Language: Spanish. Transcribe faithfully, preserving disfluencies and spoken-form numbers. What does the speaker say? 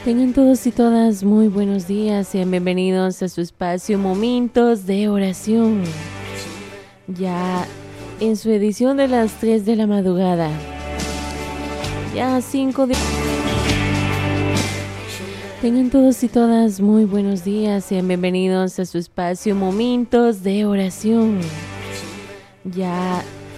Tengan todos y todas muy buenos días, sean bienvenidos a su espacio Momentos de Oración. Ya en su edición de las tres de la madrugada, ya cinco de... Tengan todos y todas muy buenos días, sean bienvenidos a su espacio Momentos de Oración. Ya